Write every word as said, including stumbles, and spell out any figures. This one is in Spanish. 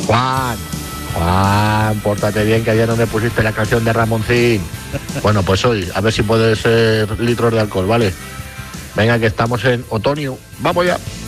Juan, Juan, pórtate bien, que ayer no me pusiste la canción de Ramoncín. Bueno, pues hoy, a ver si puede ser litros de alcohol, ¿vale? Venga, que estamos en otoño. ¡Vamos ya!